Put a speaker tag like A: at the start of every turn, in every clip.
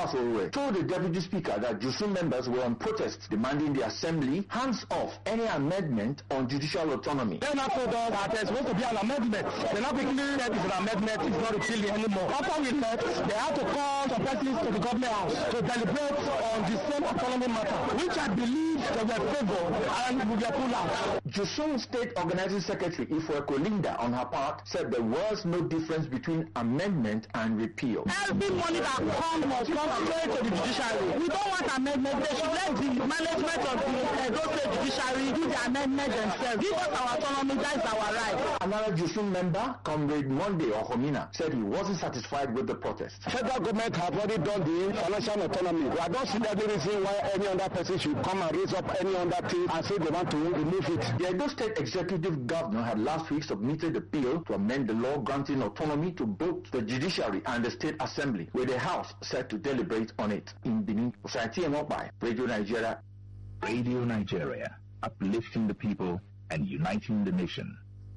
A: Owe told the Deputy Speaker that JUSUM members were on protest demanding the Assembly hands off any amendment on judicial autonomy.
B: They now told us that there's supposed to be an amendment. They now quickly said it's an amendment, it's not repealing anymore. After we left, they had to call some persons to the government house to deliberate on the same autonomy matter, which I believe they were favored and we were pulled out.
A: JUSUM State Organizing Secretary Ifwe Kolinda, on her part, said there was no difference between amendment and repeal.
B: Every money that comes must come straight to the judiciary. We don't want amendment. They should let the management of the Edo State Judiciary do the amendment themselves. Give us our autonomy, that's our right.
A: Another JUSUM member, Comrade Monday Ohomina, said he wasn't satisfied with the protest.
C: Federal government have already done the financial autonomy. I don't see any reason why any other person should come and raise up any other thing and say they want to remove it.
A: The Edo State Executive Governor had last week submitted a bill to amend the law granting autonomy to both the judiciary and the State Assembly, with the House set to deliberate on it. In Benin, Society by Radio Nigeria.
D: Radio Nigeria, uplifting the people and uniting the nation.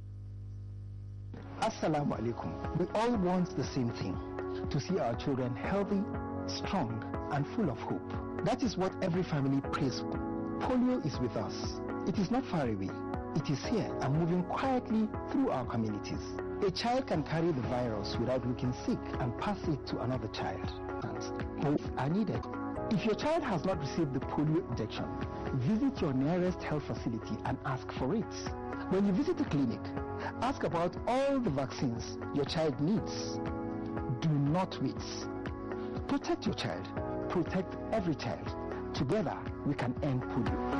E: Assalamu alaikum. We all want the same thing, to see our children healthy, strong, and full of hope. That is what every family prays for. Polio is with us. It is not far away. It is here and moving quietly through our communities. A child can carry the virus without looking sick and pass it to another child. Both are needed. If your child has not received the polio injection, visit your nearest health facility and ask for it. When you visit a clinic, ask about all the vaccines your child needs. Do not wait. Protect your child. Protect every child. Together, we can end polio.